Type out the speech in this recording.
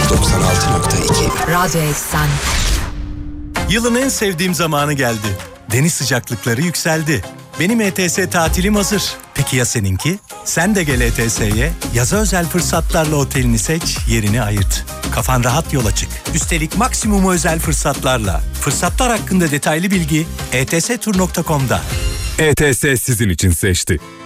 96.2 Radyo Eksen. Yılın en sevdiğim zamanı geldi. Deniz sıcaklıkları yükseldi. Benim ETS tatilim hazır. Peki ya seninki? Sen de gel ETS'ye. Yaza özel fırsatlarla otelini seç, yerini ayırt. Kafan rahat yola çık. Üstelik maksimum özel fırsatlarla. Fırsatlar hakkında detaylı bilgi etstur.com'da. ETS sizin için seçti.